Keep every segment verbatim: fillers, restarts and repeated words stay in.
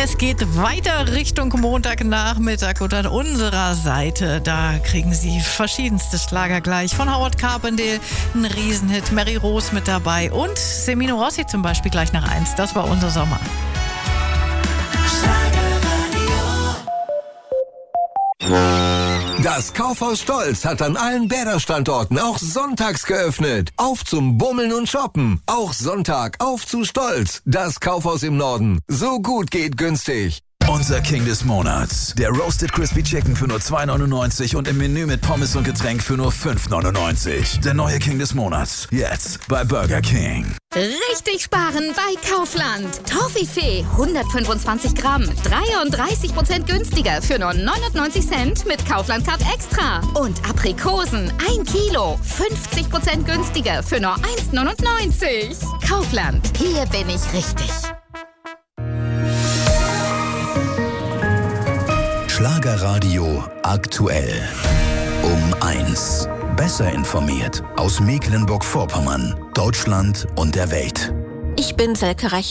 Es geht weiter Richtung Montagnachmittag und an unserer Seite, da kriegen Sie verschiedenste Schlager gleich. Von Howard Carpendale, ein Riesenhit, Mary Rose mit dabei und Semino Rossi zum Beispiel gleich nach eins. Das war unser Sommer. Das Kaufhaus Stolz hat an allen Bäder-Standorten auch sonntags geöffnet. Auf zum Bummeln und Shoppen. Auch Sonntag auf zu Stolz. Das Kaufhaus im Norden. So gut geht günstig. Unser King des Monats. Der Roasted Crispy Chicken für nur zwei neunundneunzig und im Menü mit Pommes und Getränk für nur fünf neunundneunzig. Der neue King des Monats. Jetzt bei Burger King. Richtig sparen bei Kaufland. Toffifee hundertfünfundzwanzig Gramm. dreiunddreißig Prozent günstiger für nur neunundneunzig Cent mit Kaufland Card Extra. Und Aprikosen ein Kilo. fünfzig Prozent günstiger für nur eins neunundneunzig. Kaufland. Hier bin ich richtig. Schlagerradio aktuell. Um eins. Besser informiert aus Mecklenburg-Vorpommern, Deutschland und der Welt. Ich bin Selke Rech.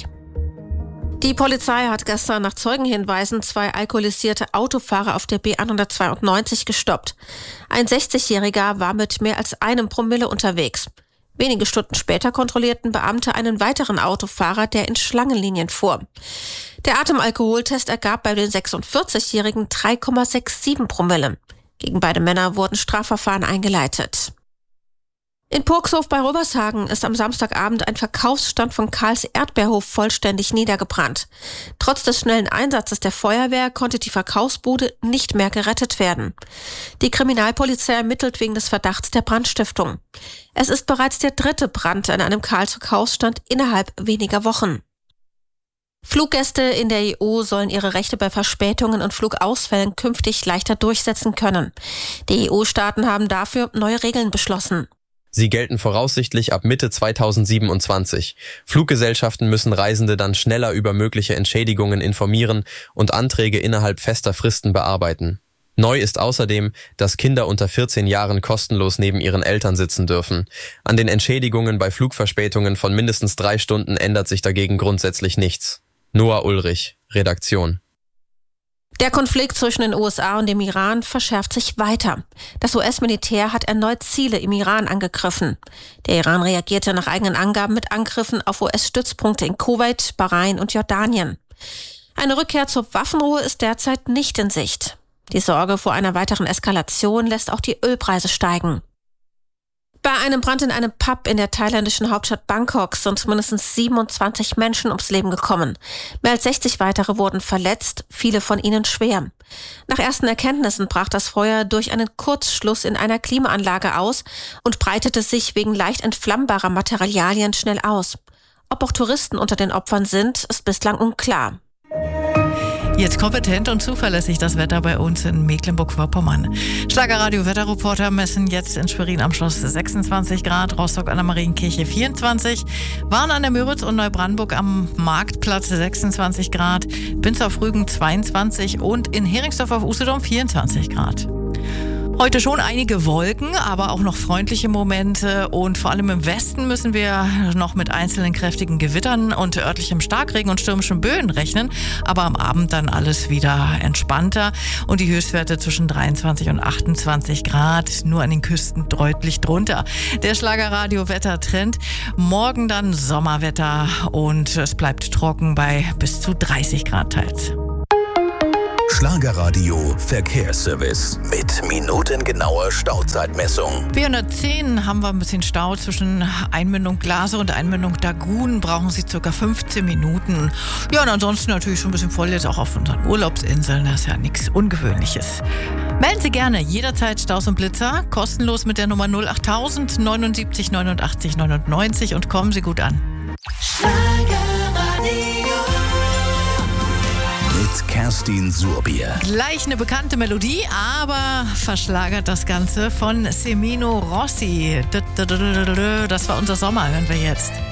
Die Polizei hat gestern nach Zeugenhinweisen zwei alkoholisierte Autofahrer auf der B hundertzweiundneunzig gestoppt. Ein sechzigjähriger war mit mehr als einem Promille unterwegs. Wenige Stunden später kontrollierten Beamte einen weiteren Autofahrer, der in Schlangenlinien fuhr. Der Atemalkoholtest ergab bei den sechsundvierzigjährigen drei Komma siebenundsechzig Promille. Gegen beide Männer wurden Strafverfahren eingeleitet. In Purkshof bei Röbershagen ist am Samstagabend ein Verkaufsstand von Karls Erdbeerhof vollständig niedergebrannt. Trotz des schnellen Einsatzes der Feuerwehr konnte die Verkaufsbude nicht mehr gerettet werden. Die Kriminalpolizei ermittelt wegen des Verdachts der Brandstiftung. Es ist bereits der dritte Brand an einem Karls Verkaufsstand innerhalb weniger Wochen. Fluggäste in der E U sollen ihre Rechte bei Verspätungen und Flugausfällen künftig leichter durchsetzen können. Die E U-Staaten haben dafür neue Regeln beschlossen. Sie gelten voraussichtlich ab Mitte zweitausendsiebenundzwanzig. Fluggesellschaften müssen Reisende dann schneller über mögliche Entschädigungen informieren und Anträge innerhalb fester Fristen bearbeiten. Neu ist außerdem, dass Kinder unter vierzehn Jahren kostenlos neben ihren Eltern sitzen dürfen. An den Entschädigungen bei Flugverspätungen von mindestens drei Stunden ändert sich dagegen grundsätzlich nichts. Noah Ulrich, Redaktion. Der Konflikt zwischen den U S A und dem Iran verschärft sich weiter. Das U S-Militär hat erneut Ziele im Iran angegriffen. Der Iran reagierte nach eigenen Angaben mit Angriffen auf U S-Stützpunkte in Kuwait, Bahrain und Jordanien. Eine Rückkehr zur Waffenruhe ist derzeit nicht in Sicht. Die Sorge vor einer weiteren Eskalation lässt auch die Ölpreise steigen. Bei einem Brand in einem Pub in der thailändischen Hauptstadt Bangkok sind mindestens siebenundzwanzig Menschen ums Leben gekommen. Mehr als sechzig weitere wurden verletzt, viele von ihnen schwer. Nach ersten Erkenntnissen brach das Feuer durch einen Kurzschluss in einer Klimaanlage aus und breitete sich wegen leicht entflammbarer Materialien schnell aus. Ob auch Touristen unter den Opfern sind, ist bislang unklar. Jetzt kompetent und zuverlässig das Wetter bei uns in Mecklenburg-Vorpommern. Schlagerradio-Wetterreporter messen jetzt in Schwerin am Schloss sechsundzwanzig Grad, Rostock an der Marienkirche vierundzwanzig, Waren an der Müritz und Neubrandenburg am Marktplatz sechsundzwanzig Grad, Binz auf Rügen zweiundzwanzig und in Heringsdorf auf Usedom vierundzwanzig Grad. Heute schon einige Wolken, aber auch noch freundliche Momente und vor allem im Westen müssen wir noch mit einzelnen kräftigen Gewittern und örtlichem Starkregen und stürmischen Böen rechnen, aber am Abend dann alles wieder entspannter und die Höchstwerte zwischen dreiundzwanzig und achtundzwanzig Grad, nur an den Küsten deutlich drunter. Der Schlagerradio-Wettertrend, morgen dann Sommerwetter und es bleibt trocken bei bis zu dreißig Grad teils. Schlagerradio Verkehrsservice mit minutengenauer Stauzeitmessung. vierhundertzehn haben wir ein bisschen Stau zwischen Einmündung Glase und Einmündung Dagun. Brauchen Sie ca. fünfzehn Minuten. Ja, und ansonsten natürlich schon ein bisschen voll jetzt auch auf unseren Urlaubsinseln. Das ist ja nichts Ungewöhnliches. Melden Sie gerne jederzeit Staus und Blitzer. Kostenlos mit der Nummer null achttausend neunundsiebzig neunundachtzig neunundneunzig und kommen Sie gut an. Mit Kerstin Surbier. Gleich eine bekannte Melodie, aber verschlagert das Ganze von Semino Rossi. Das war unser Sommer, hören wir jetzt.